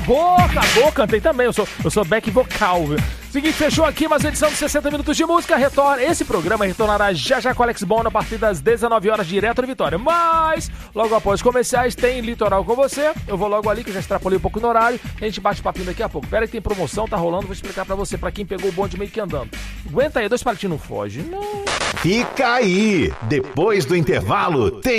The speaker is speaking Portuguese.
Boa, cantei também, eu sou back vocal, viu? Seguinte, fechou aqui mais uma edição de 60 Minutos de Música. Esse programa retornará já com Alex Bono a partir das 19 horas, direto de Vitória. Mas, logo após os comerciais, tem Litoral com você. Eu vou logo ali, que eu já extrapolei um pouco no horário. A gente bate papinho daqui a pouco. Pera que tem promoção, tá rolando, vou explicar pra você, pra quem pegou o bonde meio que andando. Aguenta aí, 2 palitinhos não foge, não. Fica aí, depois do intervalo tem